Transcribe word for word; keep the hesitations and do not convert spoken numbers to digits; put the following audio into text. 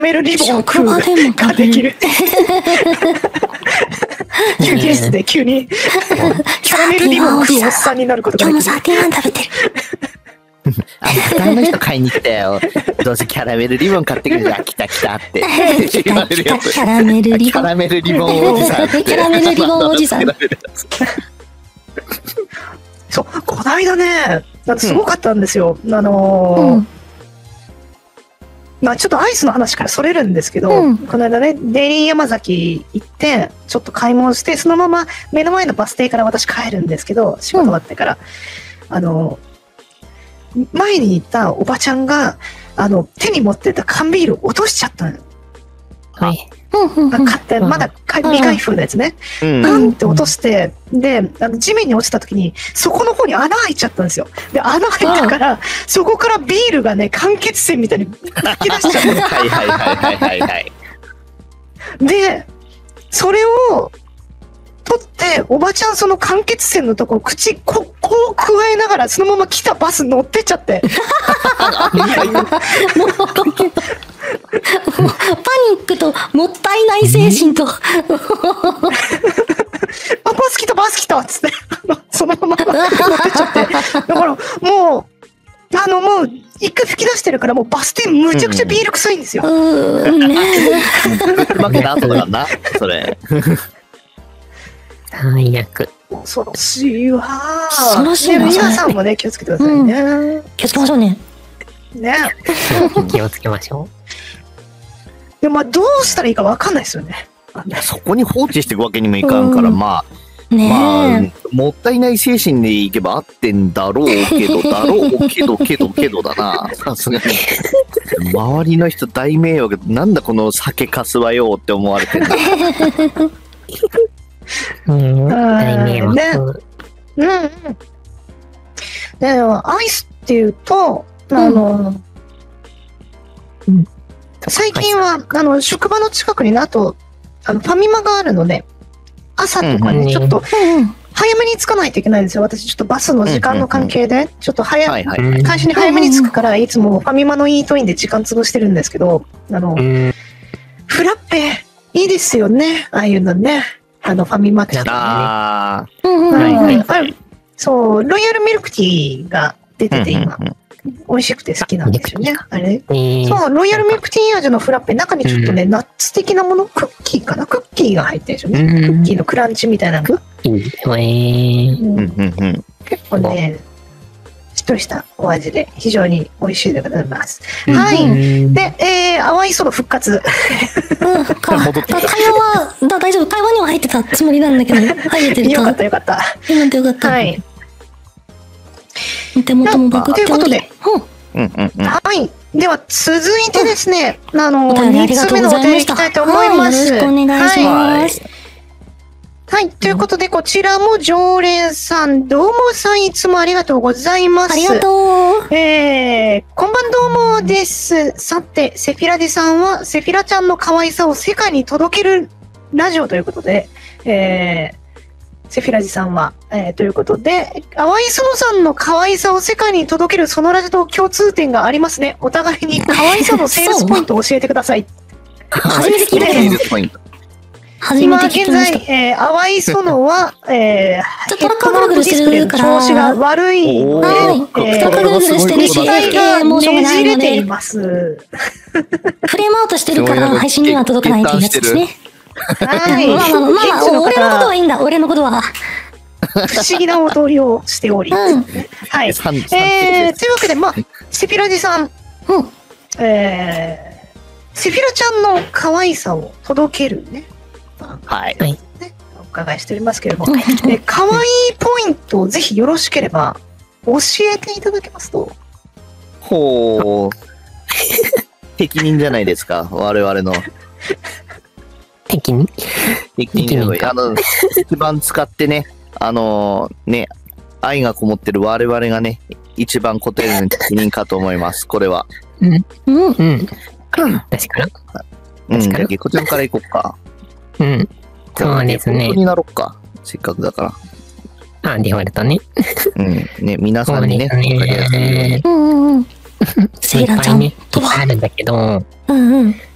メルリボン風ができる。休憩室で急にキャラメルリボン風おっさんになることができる。 今日もサーティワン食べてる。 あ、他の人買いに来たよ。どうせキャラメルリボン買ってくるじゃん。来た来たって言われるやつ。 キャラメルリボン。 キャラメルリボンおじさん。 キャラメルリボンおじさん。 そう、こないだね、すごかったんですよ。うん、あのー、うんまあちょっとアイスの話からそれるんですけど、うん、この間ね、デイリー山崎行って、ちょっと買い物して、そのまま目の前のバス停から私帰るんですけど、仕事終わってから、うん、あの、前にいたおばちゃんが、あの、手に持ってた缶ビールを落としちゃったの。 はい。 買って、まだ未開封のやつね。ガンって落として、で、あの地面に落ちた時に、そこの方に穴開いちゃったんですよ。で、穴開いたから、そこからビールがね、間欠泉みたいに噴き出しちゃったの。 はいはいはいはいはいはい。 で、それを取って、おばちゃんその間欠泉のとこ口、こ、こう加えながら、そのまま来たバス乗ってっちゃって。 パニックともったいない精神と。あ、バス来たバス来たっつって、そのまま乗ってっちゃって。だからもう、あのもう、一回吹き出してるから、もうバス停むちゃくちゃビール臭いんですよ。 うん。負けた後だな、それ。 最悪。 恐ろしいわ。 恐ろしいな。 皆さんもね、気をつけてくださいね。 気をつけましょうね。 ね。 気をつけましょう。 でもまあどうしたらいいかわかんないですよね。 いやそこに放置していくわけにもいかんから、うん、まあ、 ね、 まあ、もったいない精神でいけば合ってんだろうけど、だろうけど、けど、けどだな。さすがに。周りの人大迷惑、なんだこの酒かすはよって思われてんだ。 うん、大迷惑。 ね、うんうん。で、アイスっていうと、あの、うん、最近は、あの、職場の近くにあと、あの、ファミマがあるので、朝とかね、ちょっと、早めに着かないといけないんですよ。私、ちょっとバスの時間の関係で、ちょっと早、会社に早めに着くから、いつもファミマのイートインで時間潰してるんですけど、あの、フラッペ、いいですよね。ああいうのね。あの、ファミマってね。 ああ。そう、ロイヤルミルクティーが出てて、今。美味しくて好きなんですよね。あれ、えー、そう、ロイヤルミルクティー味のフラッペ、中にちょっとね、うん、ナッツ的なもの、クッキーかな、クッキーが入ってるんですよね。うん、クッキーのクランチみたいなのが。 えー、 結構ね、しっとりしたお味で非常に美味しいでございます。うん、はい。で、えー、淡いその復活。 うん、か会話はだ大丈夫、会話には入ってたつもりなんだけど、入れてるよかったよかった。 よかったよかった。 はい。 手元もバグっており。 ということで、はい。では続いてですね、あのにつめのお便りいきたいと思います。 よろしくお願いします。 はい、ということでこちらも常連さん、どうもさんいつもありがとうございます。 ありがとう。 えー、こんばんどうもです。さて、セフィラディさんはセフィラちゃんの可愛さを世界に届けるラジオということで、えー。セフィラジさんは、えー、ということで、淡井園さんの可愛さを世界に届けるそのラジと共通点がありますね。お互いに可愛さのセールスポイントを教えてください。 初めて聞いたけど。 今現在、えー、淡井園は、えー、 ちょっとトラックぐるぐるしてるから、 調子が悪いので、 はい、トラックぐるぐるしてるし、エーエフケー もしょうがないので、フレームアウトしてるから配信には届かないというやつですね。はい。まあまあまあ、まあ、俺のことはいいんだ、俺のことは。 不思議な踊りをしており。うん、はい。えー、というわけで、まあ、セフィラジさん。 うん。 えー、セフィラちゃんの可愛さを届けるね。 はい。 ね、お伺いしておりますけれども、えー、可愛いポイントをぜひよろしければ教えていただけますと。 ほう。適任じゃないですか、我々の。 適任適任の、あの、一番使ってね、あのー、ね、愛がこもってる我々がね、一番答える適任かと思います、これは。 うん。うん。うん。確かに。うん、じゃあ、ゲコちゃんからいこっか。 うん。そうですね。 本当になろっか、せっかくだから。 あ、デフォルトね。 うん。ね、皆さんにね、わかりやすいように。 うんうんうん。セイラちゃんとは。あるんだけど、うんうん。